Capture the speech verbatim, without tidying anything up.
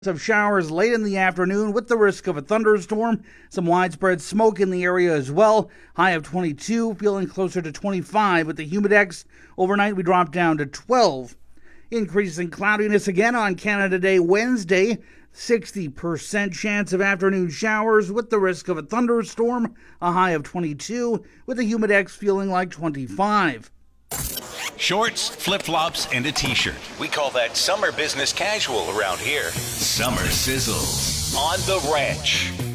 Of showers late in the afternoon with the risk of a thunderstorm. Some widespread smoke in the area as well. High of twenty-two, feeling closer to twenty-five with the humidex. Overnight we drop down to twelve. Increasing cloudiness again on Canada Day Wednesday. sixty percent chance of afternoon showers with the risk of a thunderstorm. A high of twenty-two with the humidex feeling like twenty-five. Shorts, flip-flops, and a t-shirt. We call that summer business casual around here. Summer Sizzles on The Ranch.